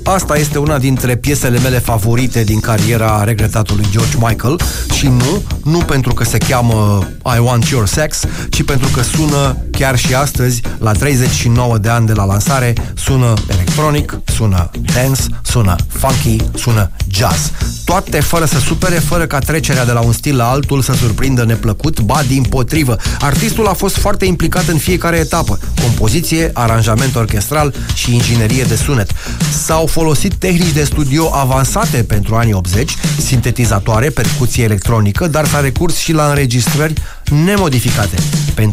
Asta este una dintre piesele mele favorite din cariera regretatului George Michael și nu pentru că se cheamă I Want Your Sex, ci pentru că sună chiar și astăzi, la 39 de ani de la lansare, sună electronic, sună dance, sună funky, sună jazz. Toate fără să supere, fără ca trecerea de la un stil la altul să surprindă neplăcut, ba dimpotrivă. Artistul a fost foarte implicat în fiecare etapă: compoziție, aranjament orchestral și inginerie de sunet. S-au folosit tehnici de studio avansate pentru anii 80, sintetizatoare, percuție electronică, dar s-a recurs și la înregistrări nemodificate. Pentru